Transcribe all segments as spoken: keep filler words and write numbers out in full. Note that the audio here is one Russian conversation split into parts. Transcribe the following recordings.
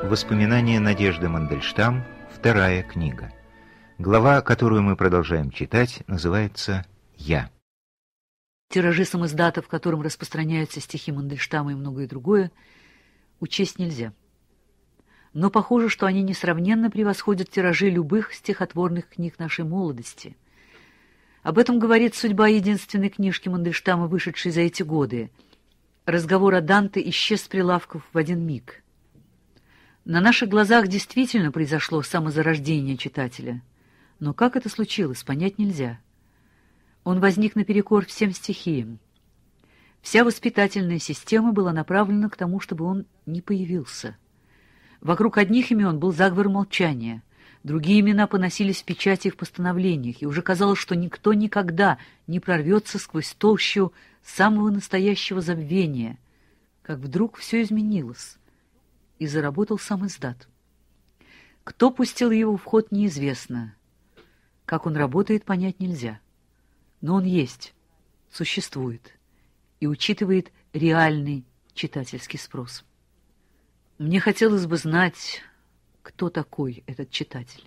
Воспоминания Надежды Мандельштам, вторая книга. Глава, которую мы продолжаем читать, называется «Я». Тиражи самиздата, в котором распространяются стихи Мандельштама и многое другое, учесть нельзя. Но похоже, что они несравненно превосходят тиражи любых стихотворных книг нашей молодости. Об этом говорит судьба единственной книжки Мандельштама, вышедшей за эти годы. Разговор о Данте исчез с прилавков в один миг. На наших глазах действительно произошло самозарождение читателя. Но как это случилось, понять нельзя. Он возник наперекор всем стихиям. Вся воспитательная система была направлена к тому, чтобы он не появился. Вокруг одних имен был заговор молчания, другие имена поносились в печати и в постановлениях, и уже казалось, что никто никогда не прорвется сквозь толщу самого настоящего забвения, как вдруг все изменилось, и заработал самиздат. Кто пустил его в ход, неизвестно. Как он работает, понять нельзя. Но он есть, существует и учитывает реальный читательский спрос. Мне хотелось бы знать, кто такой этот читатель.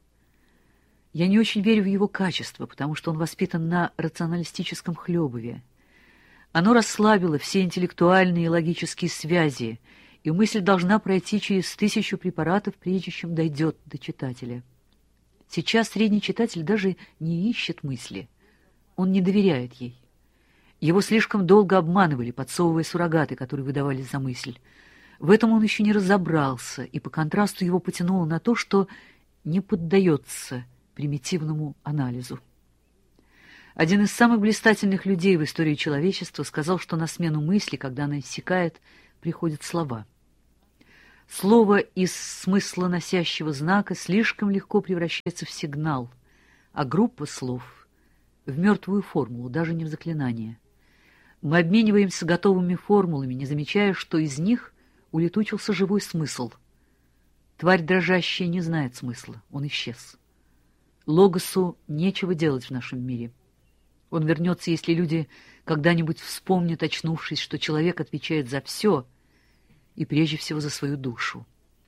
Я не очень верю в его качество, потому что он воспитан на рационалистическом хлебове. Оно расслабило все интеллектуальные и логические связи, и мысль должна пройти через тысячу препаратов, прежде чем дойдет до читателя. Сейчас средний читатель даже не ищет мысли. Он не доверяет ей. Его слишком долго обманывали, подсовывая суррогаты, которые выдавались за мысль. В этом он еще не разобрался, и по контрасту его потянуло на то, что не поддается примитивному анализу. Один из самых блистательных людей в истории человечества сказал, что на смену мысли, когда она иссякает, приходят слова. Слово из смысла носящего знака слишком легко превращается в сигнал, а группа слов — в мертвую формулу, даже не в заклинание. Мы обмениваемся готовыми формулами, не замечая, что из них улетучился живой смысл. Тварь дрожащая не знает смысла, он исчез. Логосу нечего делать в нашем мире. Он вернется, если люди когда-нибудь вспомнят, очнувшись, что человек отвечает за все, и прежде всего за свою душу.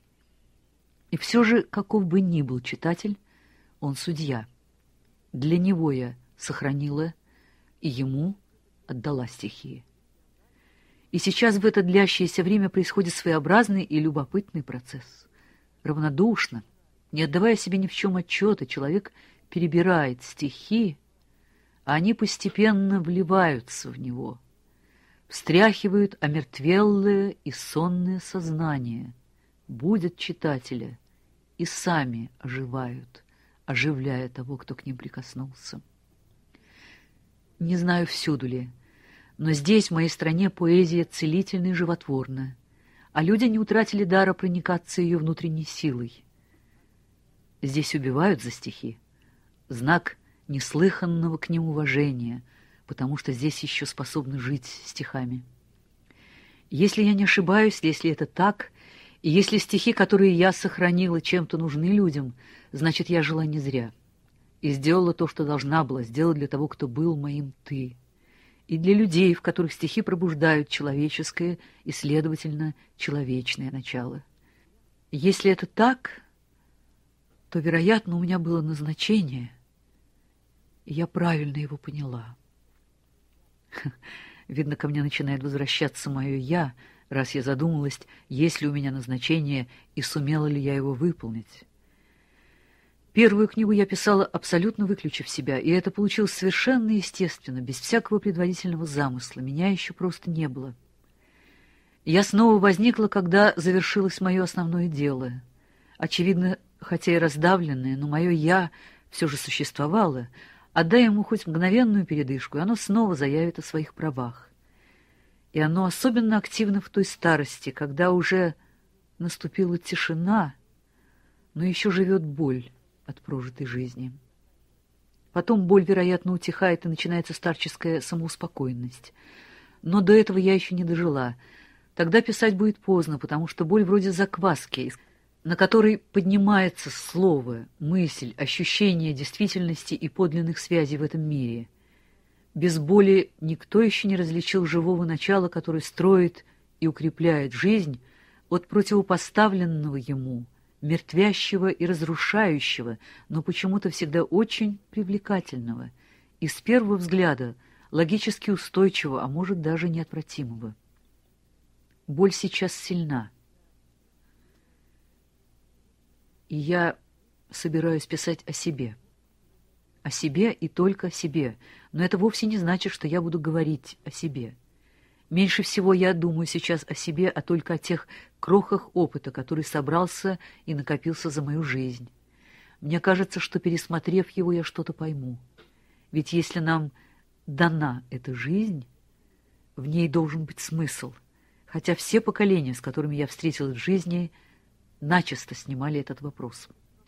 И все же, каков бы ни был читатель, он судья. Для него я сохранила и ему отдала стихи. И сейчас в это длящееся время происходит своеобразный и любопытный процесс. Равнодушно, не отдавая себе ни в чем отчета, человек перебирает стихи, а они постепенно вливаются в него, встряхивают омертвелое и сонное сознание, будят читателя и сами оживают, оживляя того, кто к ним прикоснулся. Не знаю, всюду ли, но здесь, в моей стране, поэзия целительна и животворна, а люди не утратили дара проникаться ее внутренней силой. Здесь убивают за стихи, знак неслыханного к ним уважения, потому что здесь еще способны жить стихами. Если я не ошибаюсь, если это так, и если стихи, которые я сохранила, чем-то нужны людям, значит, я жила не зря. И сделала то, что должна была сделать для того, кто был моим «ты». И для людей, в которых стихи пробуждают человеческое и, следовательно, человечное начало. Если это так, то, вероятно, у меня было назначение, и я правильно его поняла. Видно, ко мне начинает возвращаться мое «я», раз я задумалась, есть ли у меня назначение и сумела ли я его выполнить. Первую книгу я писала, абсолютно выключив себя, и это получилось совершенно естественно, без всякого предварительного замысла. Меня еще просто не было. Я снова возникла, когда завершилось мое основное дело. Очевидно, хотя и раздавленное, но мое «я» все же существовало. Отдай ему хоть мгновенную передышку, и оно снова заявит о своих правах. И оно особенно активно в той старости, когда уже наступила тишина, но еще живет боль от прожитой жизни. Потом боль, вероятно, утихает, и начинается старческая самоуспокоенность. Но до этого я еще не дожила. Тогда писать будет поздно, потому что боль вроде закваски, на которой поднимается слово, мысль, ощущение действительности и подлинных связей в этом мире. Без боли никто еще не различил живого начала, которое строит и укрепляет жизнь, от противопоставленного ему, мертвящего и разрушающего, но почему-то всегда очень привлекательного и с первого взгляда логически устойчивого, а может даже неотвратимого. Боль сейчас сильна. И я собираюсь писать о себе. О себе и только о себе. Но это вовсе не значит, что я буду говорить о себе. Меньше всего я думаю сейчас о себе, а только о тех крохах опыта, который собрался и накопился за мою жизнь. Мне кажется, что, пересмотрев его, я что-то пойму. Ведь если нам дана эта жизнь, в ней должен быть смысл. Хотя все поколения, с которыми я встретилась в жизни, начисто снимали этот вопрос.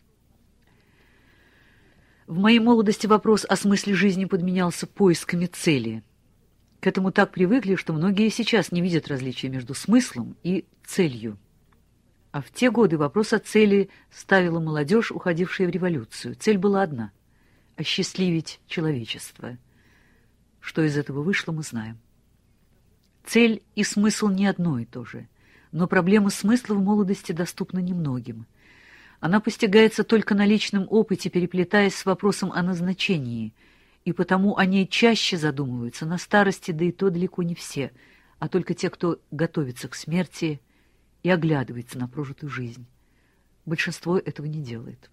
В моей молодости вопрос о смысле жизни подменялся поисками цели. К этому так привыкли, что многие сейчас не видят различия между смыслом и целью. А в те годы вопрос о цели ставила молодежь, уходившая в революцию. Цель была одна — осчастливить человечество. Что из этого вышло, мы знаем. Цель и смысл не одно и то же, но проблема смысла в молодости доступна немногим. Она постигается только на личном опыте, переплетаясь с вопросом о назначении, и потому о ней чаще задумываются на старости, да и то далеко не все, а только те, кто готовится к смерти и оглядывается на прожитую жизнь. Большинство этого не делает.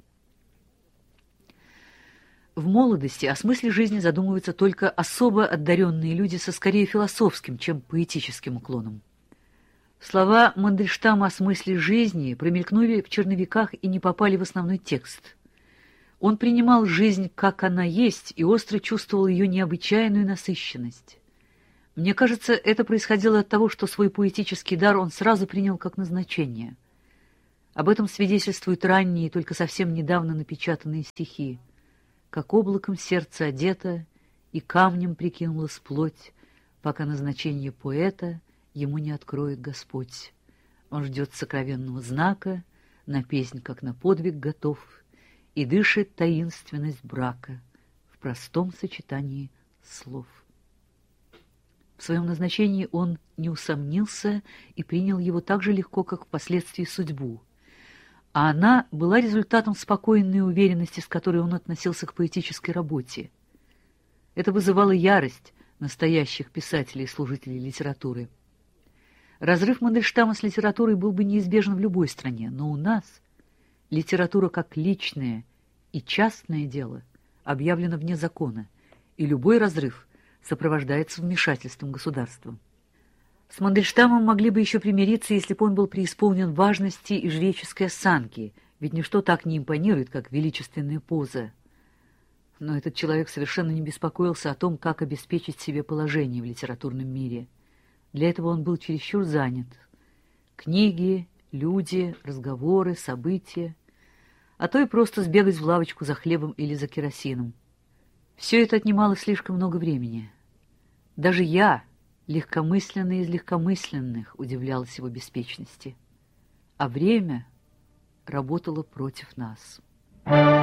В молодости о смысле жизни задумываются только особо одаренные люди со скорее философским, чем поэтическим уклоном. Слова Мандельштама о смысле жизни промелькнули в черновиках и не попали в основной текст. Он принимал жизнь, как она есть, и остро чувствовал ее необычайную насыщенность. Мне кажется, это происходило от того, что свой поэтический дар он сразу принял как назначение. Об этом свидетельствуют ранние, только совсем недавно напечатанные стихи. «Как облаком сердце одето, и камнем прикинулась плоть, пока назначение поэта ему не откроет Господь. Он ждет сокровенного знака, на песнь, как на подвиг готов, и дышит таинственность брака в простом сочетании слов». В своем назначении он не усомнился и принял его так же легко, как впоследствии судьбу. А она была результатом спокойной уверенности, с которой он относился к поэтической работе. Это вызывало ярость настоящих писателей и служителей литературы. Разрыв Мандельштама с литературой был бы неизбежен в любой стране, но у нас литература как личное и частное дело объявлена вне закона, и любой разрыв сопровождается вмешательством государства. С Мандельштамом могли бы еще примириться, если бы он был преисполнен важности и жреческой осанки, ведь ничто так не импонирует, как величественная поза. Но этот человек совершенно не беспокоился о том, как обеспечить себе положение в литературном мире. Для этого он был чересчур занят. Книги, люди, разговоры, события, а то и просто сбегать в лавочку за хлебом или за керосином. Все это отнимало слишком много времени. Даже я, легкомысленный из легкомысленных, удивлялась его беспечности. А время работало против нас.